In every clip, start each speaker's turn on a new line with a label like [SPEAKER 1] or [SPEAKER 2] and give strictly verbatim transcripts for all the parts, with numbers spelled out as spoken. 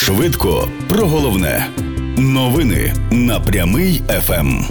[SPEAKER 1] Швидко про головне. Новини на Прямий еф ем.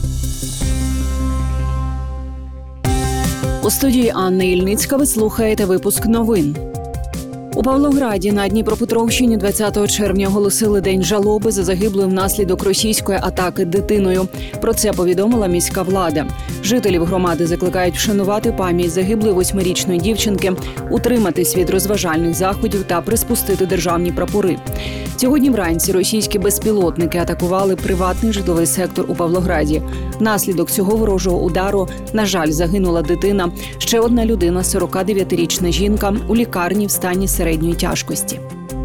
[SPEAKER 2] У студії Анна Ільницька ви слухаєте випуск новин. У Павлограді на Дніпропетровщині двадцятого червня оголосили День жалоби за загиблою внаслідок російської атаки дитиною. Про це повідомила міська влада. Жителів громади закликають вшанувати пам'ять загиблої восьмирічної дівчинки, утриматись від розважальних заходів та приспустити державні прапори. Сьогодні вранці російські безпілотники атакували приватний житловий сектор у Павлограді. Внаслідок цього ворожого удару, на жаль, загинула дитина. Ще одна людина, сорокадев'ятирічна жінка, у лікарні в стані середньої тяжкості.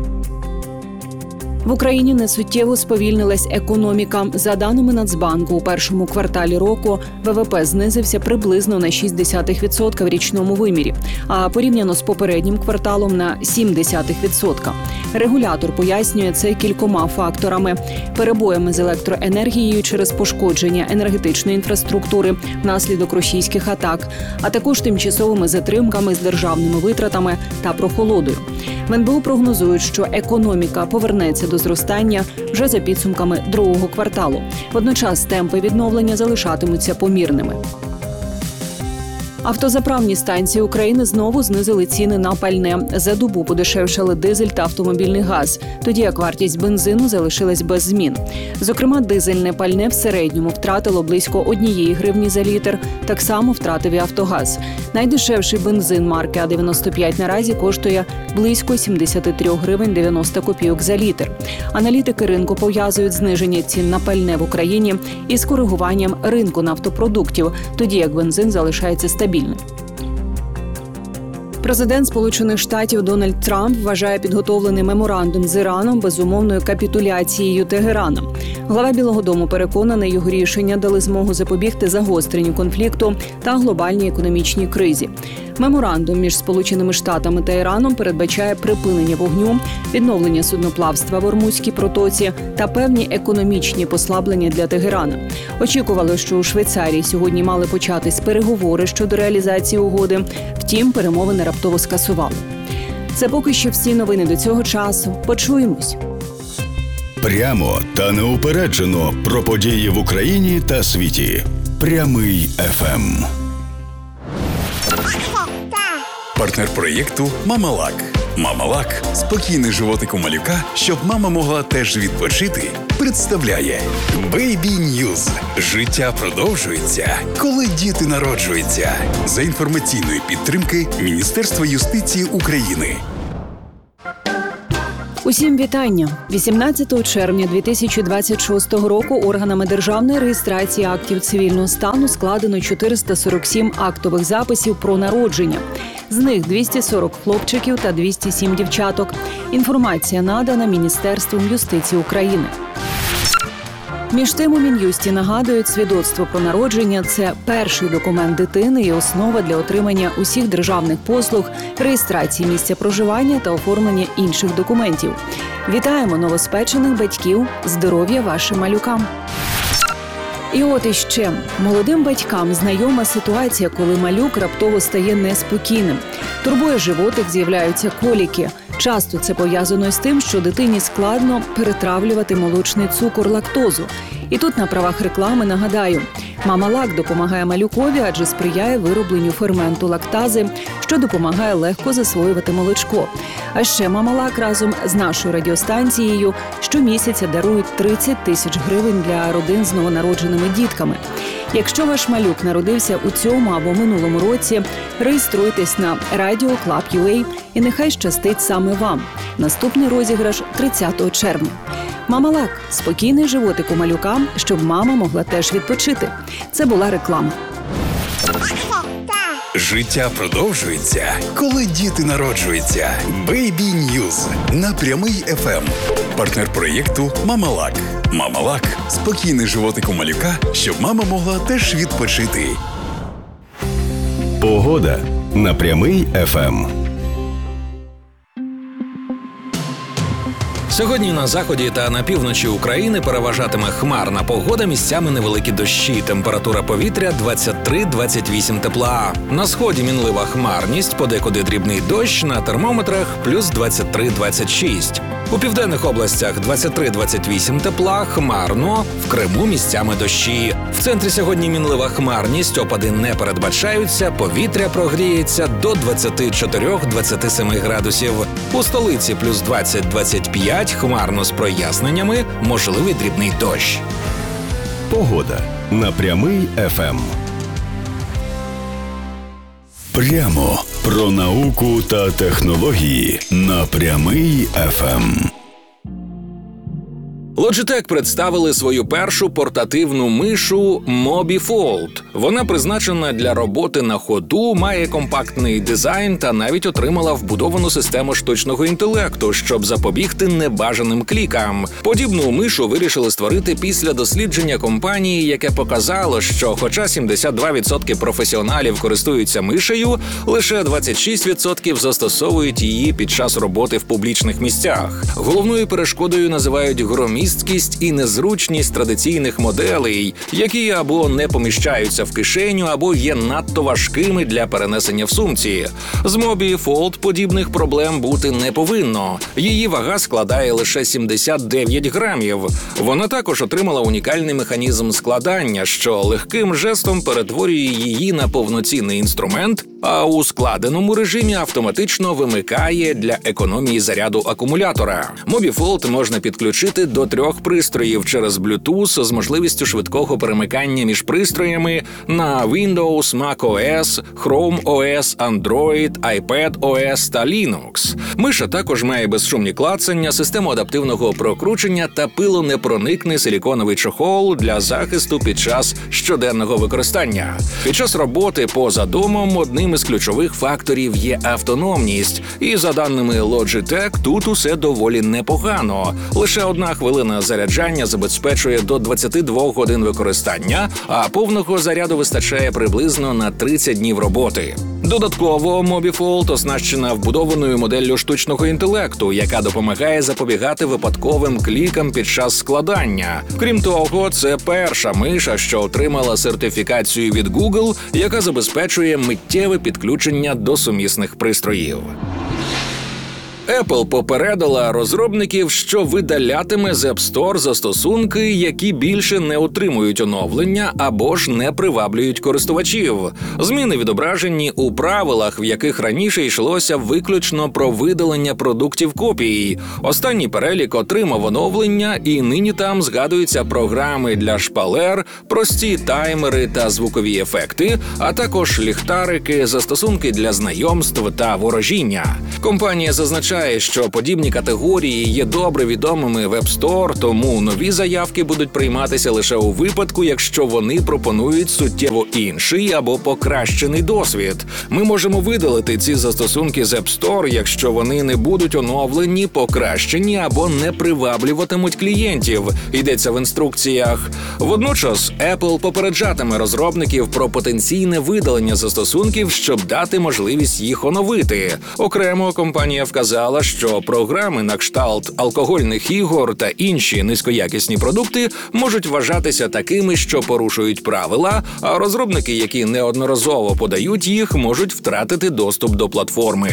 [SPEAKER 2] В Україні несуттєво сповільнилась економіка. За даними Нацбанку, у першому кварталі року ВВП знизився приблизно на шість десятих відсотка в річному вимірі, а порівняно з попереднім кварталом на сім десятих відсотка. Регулятор пояснює це кількома факторами: перебоями з електроенергією через пошкодження енергетичної інфраструктури внаслідок російських атак, а також тимчасовими затримками з державними витратами та прохолодою. В ен бе у прогнозують, що економіка повернеться до зростання вже за підсумками другого кварталу. Водночас темпи відновлення залишатимуться помірними. Автозаправні станції України знову знизили ціни на пальне. За добу подешевшали дизель та автомобільний газ, тоді як вартість бензину залишилась без змін. Зокрема, дизельне пальне в середньому втратило близько однієї гривні за літр, так само втратив і автогаз. Найдешевший бензин марки А дев'яносто п'ять наразі коштує близько сімдесят три гривень дев'яносто копійок за літр. Аналітики ринку пов'язують зниження цін на пальне в Україні із коригуванням ринку нафтопродуктів, тоді як бензин залишається стабільним. Президент Сполучених Штатів Дональд Трамп вважає підготовлений меморандум з Іраном безумовною капітуляцією Тегерана. Глава Білого дому переконаний, його рішення дали змогу запобігти загостренню конфлікту та глобальній економічній кризі. Меморандум між Сполученими Штатами та Іраном передбачає припинення вогню, відновлення судноплавства в Ормузькій протоці та певні економічні послаблення для Тегерана. Очікували, що у Швейцарії сьогодні мали початись переговори щодо реалізації угоди. Втім, перемовини раптово скасували. Це поки що всі новини до цього часу. Почуємось.
[SPEAKER 1] Прямо та неупереджено про події в Україні та світі. Прямий еф ем.
[SPEAKER 3] Партнер проєкту «Мамалак». «Мамалак» – спокійний животик у малюка, щоб мама могла теж відпочити, представляє Baby News. Життя продовжується, коли діти народжуються. За інформаційної підтримки Міністерства юстиції України.
[SPEAKER 2] Усім вітання! вісімнадцятого червня дві тисячі двадцять шостого року органами державної реєстрації актів цивільного стану складено чотириста сорок сім актових записів про народження. З них двісті сорок хлопчиків та двісті сім дівчаток. Інформація надана Міністерством юстиції України. Між тим, у Мін'юсті нагадують, свідоцтво про народження – це перший документ дитини і основа для отримання усіх державних послуг, реєстрації місця проживання та оформлення інших документів. Вітаємо новоспечених батьків! Здоров'я вашим малюкам! І от іще. Молодим батькам знайома ситуація, коли малюк раптово стає неспокійним. Турбує животик, з'являються коліки. Часто це пов'язано з тим, що дитині складно перетравлювати молочний цукор, лактозу. І тут на правах реклами нагадаю, «Мамалак» допомагає малюкові, адже сприяє виробленню ферменту лактази, що допомагає легко засвоювати молочко. А ще «Мамалак» разом з нашою радіостанцією щомісяця дарують тридцять тисяч гривень для родин з новонародженими дітками. Якщо ваш малюк народився у цьому або минулому році, реєструйтесь на радіо клаб крапка ю а і нехай щастить саме вам. Наступний розіграш тридцятого червня. «Мамалак» – спокійний животик у малюка, щоб мама могла теж відпочити. Це була реклама.
[SPEAKER 3] Життя продовжується, коли діти народжуються. Baby News на Прямий еф ем. Партнер проєкту «Мамалак». «Мамалак» – спокійний животик у малюка, щоб мама могла теж відпочити.
[SPEAKER 1] Погода на Прямий еф ем.
[SPEAKER 4] Сьогодні на заході та на півночі України переважатиме хмарна погода, місцями невеликі дощі. Температура повітря двадцять три - двадцять вісім тепла. На сході мінлива хмарність, подекуди дрібний дощ, на термометрах плюс двадцять три - двадцять шість. У південних областях двадцять три - двадцять вісім тепла, хмарно, в Криму місцями дощі. В центрі сьогодні мінлива хмарність, опади не передбачаються, повітря прогріється до двадцять чотири - двадцять сім градусів. У столиці плюс двадцять - двадцять п'ять, хмарно з проясненнями, можливий дрібний дощ.
[SPEAKER 1] Погода на Прямий еф ем. Прямо про науку та технології на Прямий еф ем.
[SPEAKER 4] Logitech представили свою першу портативну мишу MobiFold. Вона призначена для роботи на ходу, має компактний дизайн та навіть отримала вбудовану систему штучного інтелекту, щоб запобігти небажаним клікам. Подібну мишу вирішили створити після дослідження компанії, яке показало, що хоча сімдесят два відсотки професіоналів користуються мишею, лише двадцять шість відсотків застосовують її під час роботи в публічних місцях. Головною перешкодою називають громість і незручність традиційних моделей, які або не поміщаються в кишеню, або є надто важкими для перенесення в сумці. З MobiFold подібних проблем бути не повинно. Її вага складає лише сімдесят дев'ять грамів. Вона також отримала унікальний механізм складання, що легким жестом перетворює її на повноцінний інструмент, а у складеному режимі автоматично вимикає для економії заряду акумулятора. MobiFold можна підключити до трьох пристроїв через Bluetooth з можливістю швидкого перемикання між пристроями на Windows, macOS, Chrome о ес, Android, iPadOS та Linux. Миша також має безшумні клацання, систему адаптивного прокручення та пилонепроникний силіконовий чохол для захисту під час щоденного використання. Під час роботи поза домом одним із ключових факторів є автономність. І за даними Logitech, тут усе доволі непогано. Лише одна хвилина заряджання забезпечує до двадцяти двох годин використання, а повного заряду вистачає приблизно на тридцять днів роботи. Додатково MobiFold оснащена вбудованою моделлю штучного інтелекту, яка допомагає запобігати випадковим клікам під час складання. Крім того, це перша миша, що отримала сертифікацію від Google, яка забезпечує миттєве підключення до сумісних пристроїв. Apple попередила розробників, що видалятиме з App Store застосунки, які більше не отримують оновлення або ж не приваблюють користувачів. Зміни відображені у правилах, в яких раніше йшлося виключно про видалення продуктів копій. Останній перелік отримав оновлення, і нині там згадуються програми для шпалер, прості таймери та звукові ефекти, а також ліхтарики, застосунки для знайомств та ворожіння. Компанія зазначає, що подібні категорії є добре відомими в App Store, тому нові заявки будуть прийматися лише у випадку, якщо вони пропонують суттєво інший або покращений досвід. Ми можемо видалити ці застосунки з App Store, якщо вони не будуть оновлені, покращені або не приваблюватимуть клієнтів, йдеться в інструкціях. Водночас Apple попереджатиме розробників про потенційне видалення застосунків, щоб дати можливість їх оновити. Окремо компанія вказала, що програми на кшталт алкогольних ігор та інші низькоякісні продукти можуть вважатися такими, що порушують правила, а розробники, які неодноразово подають їх, можуть втратити доступ до платформи.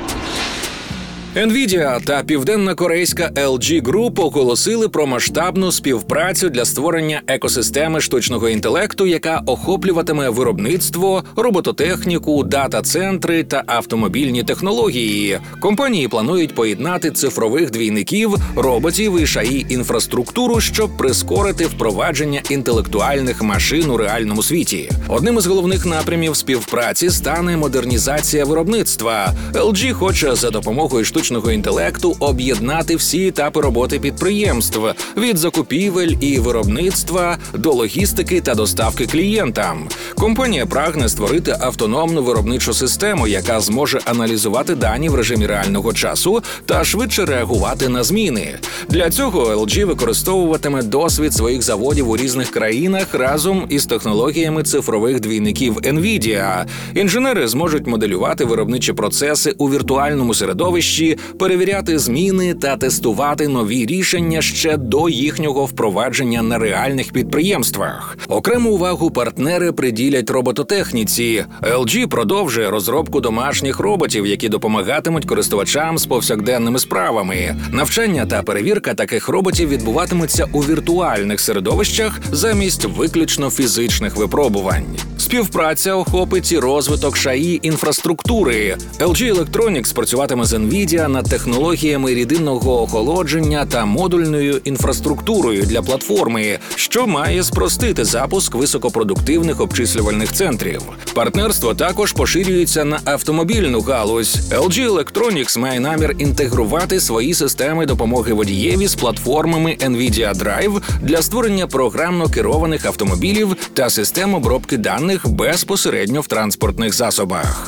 [SPEAKER 4] NVIDIA та південно-корейська ел джі Group оголосили про масштабну співпрацю для створення екосистеми штучного інтелекту, яка охоплюватиме виробництво, робототехніку, дата-центри та автомобільні технології. Компанії планують поєднати цифрових двійників, роботів і ШАІ-інфраструктуру, щоб прискорити впровадження інтелектуальних машин у реальному світі. Одним із головних напрямів співпраці стане модернізація виробництва. ел джі хоче за допомогою штучного штучного інтелекту об'єднати всі етапи роботи підприємств – від закупівель і виробництва до логістики та доставки клієнтам. Компанія прагне створити автономну виробничу систему, яка зможе аналізувати дані в режимі реального часу та швидше реагувати на зміни. Для цього ел джі використовуватиме досвід своїх заводів у різних країнах разом із технологіями цифрових двійників NVIDIA. Інженери зможуть моделювати виробничі процеси у віртуальному середовищі, можливості перевіряти зміни та тестувати нові рішення ще до їхнього впровадження на реальних підприємствах. Окрему увагу партнери приділять робототехніці. ел джі продовжує розробку домашніх роботів, які допомагатимуть користувачам з повсякденними справами. Навчання та перевірка таких роботів відбуватимуться у віртуальних середовищах замість виключно фізичних випробувань. Співпраця охопить і розвиток ШАІ інфраструктури. ел джі Electronics працюватиме з NVIDIA над технологіями рідинного охолодження та модульною інфраструктурою для платформи, що має спростити запуск високопродуктивних обчислювальних центрів. Партнерство також поширюється на автомобільну галузь. ел джі Electronics має намір інтегрувати свої системи допомоги водієві з платформами NVIDIA Drive для створення програмно керованих автомобілів та систем обробки даних безпосередньо в транспортних засобах.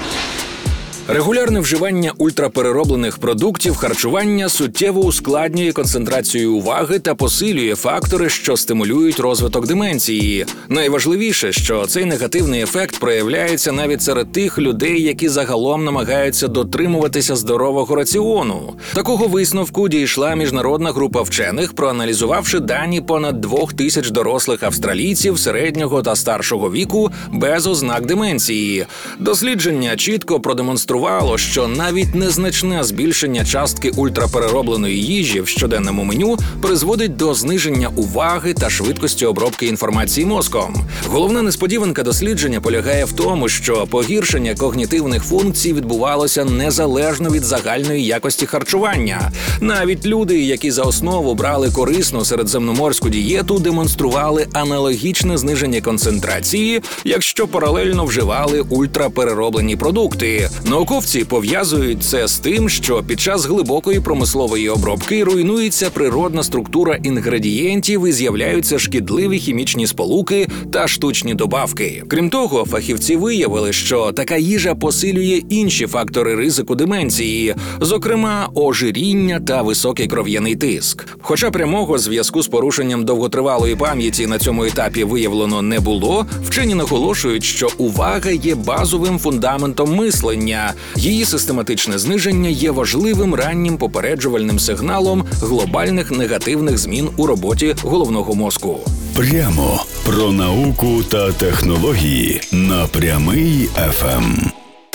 [SPEAKER 4] Регулярне вживання ультраперероблених продуктів харчування суттєво ускладнює концентрацію уваги та посилює фактори, що стимулюють розвиток деменції. Найважливіше, що цей негативний ефект проявляється навіть серед тих людей, які загалом намагаються дотримуватися здорового раціону. Такого висновку дійшла міжнародна група вчених, проаналізувавши дані понад двох тисяч дорослих австралійців середнього та старшого віку без ознак деменції. Дослідження чітко продемонструвало, що навіть незначне збільшення частки ультрапереробленої їжі в щоденному меню призводить до зниження уваги та швидкості обробки інформації мозком. Головна несподіванка дослідження полягає в тому, що погіршення когнітивних функцій відбувалося незалежно від загальної якості харчування. Навіть люди, які за основу брали корисну середземноморську дієту, демонстрували аналогічне зниження концентрації, якщо паралельно вживали ультраперероблені продукти. Науковці пов'язують це з тим, що під час глибокої промислової обробки руйнується природна структура інгредієнтів і з'являються шкідливі хімічні сполуки та штучні добавки. Крім того, фахівці виявили, що така їжа посилює інші фактори ризику деменції, зокрема ожиріння та високий кров'яний тиск. Хоча прямого зв'язку з порушенням довготривалої пам'яті на цьому етапі виявлено не було, вчені наголошують, що увага є базовим фундаментом мислення. Її систематичне зниження є важливим раннім попереджувальним сигналом глобальних негативних змін у роботі головного мозку.
[SPEAKER 1] Прямо про науку та технології на Прямий еф ем.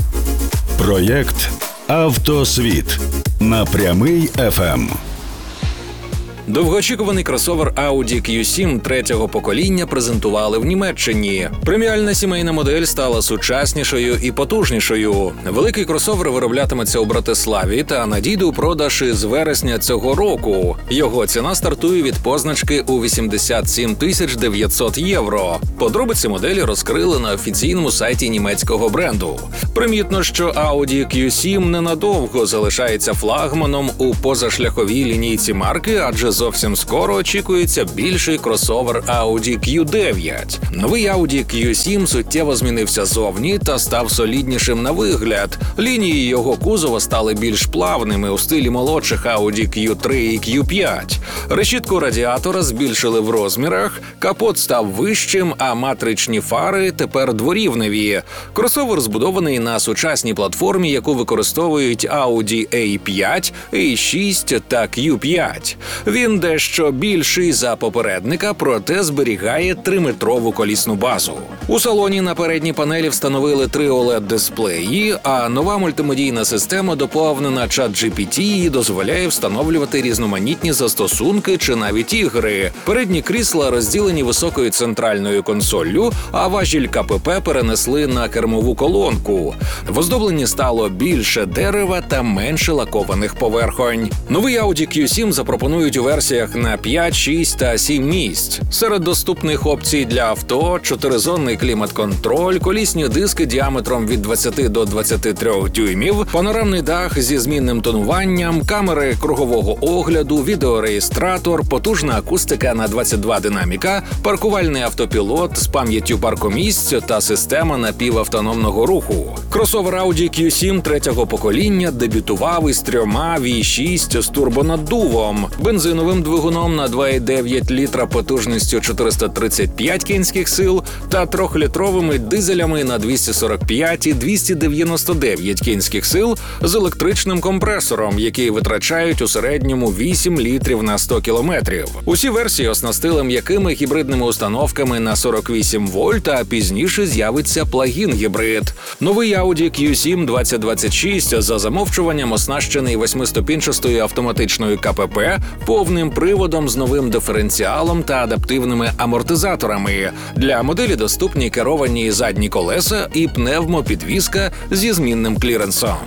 [SPEAKER 1] Проєкт «Автосвіт» на Прямий еф ем.
[SPEAKER 4] Довгоочікуваний кросовер Audi кью сім третього покоління презентували в Німеччині. Преміальна сімейна модель стала сучаснішою і потужнішою. Великий кросовер вироблятиметься у Братиславі та надійде у продаж із вересня цього року. Його ціна стартує від позначки у вісімдесят сім тисяч дев'ятсот євро. Подробиці моделі розкрили на офіційному сайті німецького бренду. Примітно, що Audi кью сім ненадовго залишається флагманом у позашляховій лінійці марки, адже зовсім скоро очікується більший кросовер Audi кью дев'ять. Новий Audi кью сім суттєво змінився зовні та став соліднішим на вигляд. Лінії його кузова стали більш плавними у стилі молодших Audi кью три і кью п'ять. Решітку радіатора збільшили в розмірах, капот став вищим, а матричні фари тепер дворівневі. Кросовер збудований на сучасній платформі, яку використовують Audi ей п'ять, ей шість та кью п'ять. Він дещо більший за попередника, проте зберігає триметрову колісну базу. У салоні на передній панелі встановили три о лед-дисплеї, а нова мультимедійна система доповнена чат джі пі ті і дозволяє встановлювати різноманітні застосунки чи навіть ігри. Передні крісла розділені високою центральною консоллю, а важіль ка пе пе перенесли на кермову колонку. В оздобленні стало більше дерева та менше лакованих поверхонь. Новий Audi кью сім запропонують у версіях на п'ять, шість та сім місць. Серед доступних опцій для авто – чотиризонний клімат-контроль, колісні диски діаметром від двадцяти до двадцяти трьох дюймів, панорамний дах зі змінним тонуванням, камери кругового огляду, відеореєстратор, потужна акустика на двадцять два динаміка, паркувальний автопілот з пам'яттю паркомісць та система напівавтономного руху. Кросовер Audi кью сім третього покоління дебютував із трьома ві шість з турбонаддувом, бензиновим бензиновим двигуном на два цілих дев'ять літра потужністю чотириста тридцять п'ять кінських сил та трьохлітровими дизелями на двісті сорок п'ять і двісті дев'яносто дев'ять кінських сил з електричним компресором, які витрачають у середньому вісім літрів на сто кілометрів. Усі версії оснастили м'якими гібридними установками на сорок вісім вольт, а пізніше з'явиться плагін-гібрид. Новий Audi кью сім двадцять двадцять шість за замовчуванням оснащений восьмиступінчастою автоматичною ка пе пе, повним приводом з новим диференціалом та адаптивними амортизаторами. Для моделі доступні керовані задні колеса і пневмопідвізка зі змінним кліренсом.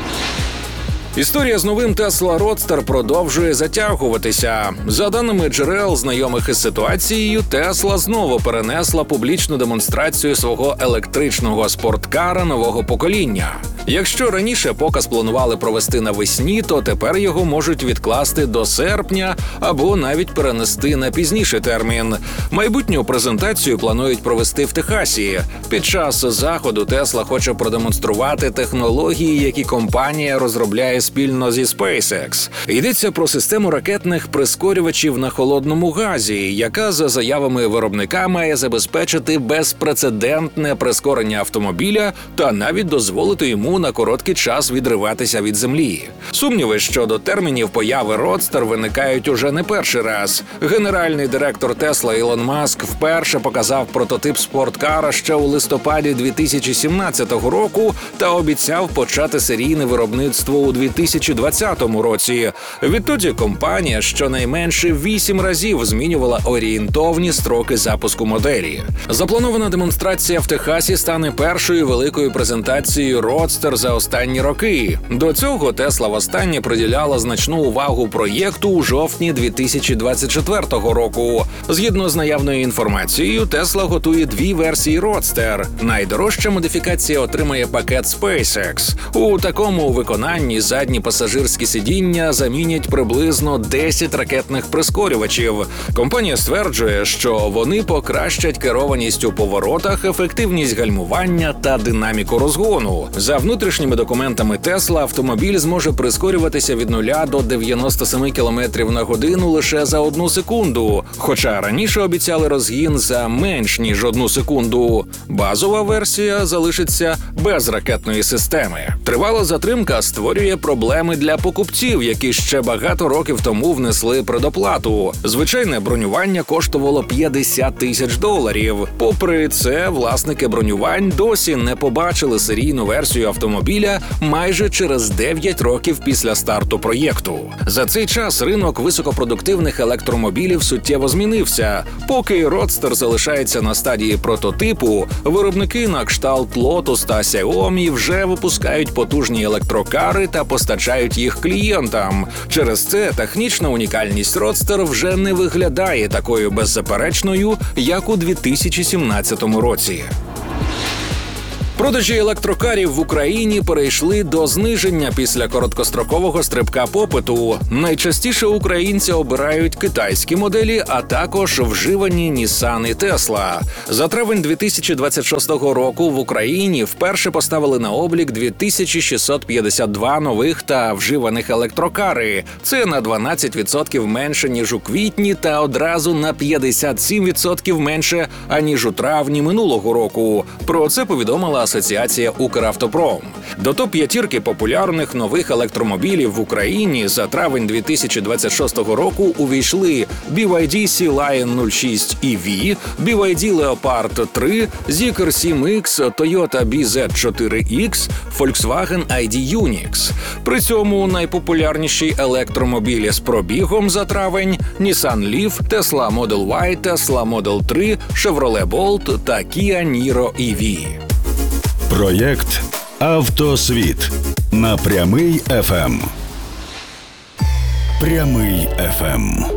[SPEAKER 4] Історія з новим Tesla Roadster продовжує затягуватися. За даними джерел, знайомих із ситуацією, Tesla знову перенесла публічну демонстрацію свого електричного спорткара нового покоління. Якщо раніше показ планували провести навесні, то тепер його можуть відкласти до серпня або навіть перенести на пізніший термін. Майбутню презентацію планують провести в Техасі. Під час заходу Tesla хоче продемонструвати технології, які компанія розробляє спільно зі SpaceX. Йдеться про систему ракетних прискорювачів на холодному газі, яка, за заявами виробника, має забезпечити безпрецедентне прискорення автомобіля та навіть дозволити йому на короткий час відриватися від землі. Сумніви щодо термінів появи Roadster виникають уже не перший раз. Генеральний директор Tesla Ілон Маск вперше показав прототип спорткара ще у листопаді дві тисячі сімнадцятого року та обіцяв почати серійне виробництво у дві тисячі двадцятому році. Відтоді компанія щонайменше вісім разів змінювала орієнтовні строки запуску моделі. Запланована демонстрація в Техасі стане першою великою презентацією Roadster за останні роки. До цього Tesla востаннє приділяла значну увагу проєкту у жовтні дві тисячі двадцять четвертого року. Згідно з наявною інформацією, Tesla готує дві версії Roadster. Найдорожча модифікація отримає пакет SpaceX. У такому виконанні задні пасажирські сидіння замінять приблизно десять ракетних прискорювачів. Компанія стверджує, що вони покращать керованість у поворотах, ефективність гальмування та динаміку розгону. За внутрішніми документами Tesla, автомобіль зможе прискорюватися від нуля до дев'яноста семи кілометрів на годину лише за одну секунду, хоча раніше обіцяли розгін за менш ніж одну секунду. Базова версія залишиться без ракетної системи. Тривала затримка створює проблеми для покупців, які ще багато років тому внесли предоплату. Звичайне бронювання коштувало п'ятдесят тисяч доларів. Попри це, власники бронювань досі не побачили серійну версію автомобіля майже через дев'ять років після старту проєкту. За цей час ринок високопродуктивних електромобілів суттєво змінився. Поки Roadster залишається на стадії прототипу, виробники на кшталт Lotus та Xiaomi вже випускають потужні електрокари та постачають їх клієнтам. Через це технічна унікальність Roadster вже не виглядає такою беззаперечною, як у дві тисячі сімнадцятому році. Продажі електрокарів в Україні перейшли до зниження після короткострокового стрибка попиту. Найчастіше українці обирають китайські моделі, а також вживані Nissan і Tesla. За травень дві тисячі двадцять шостого року в Україні вперше поставили на облік дві тисячі шістсот п'ятдесят два нових та вживаних електрокари. Це на дванадцять відсотків менше, ніж у квітні, та одразу на п'ятдесят сім відсотків менше, аніж у травні минулого року. Про це повідомила Асоціація Укравтопром. До топ-п'ятірки популярних нових електромобілів в Україні за травень дві тисячі двадцять шостого року увійшли бі вай ді Sea-Lion нуль шість і ві, бі вай ді Leopard три, Zeekr сім ікс, Toyota бі зет чотири ікс, Volkswagen ай ді Unix. При цьому найпопулярніші електромобілі з пробігом за травень – Nissan Leaf, Tesla Model Y, Tesla Model три, Chevrolet Bolt та Kia Niro і ві.
[SPEAKER 1] Проєкт «Автосвіт» на Прямий еф ем. Прямий еф ем.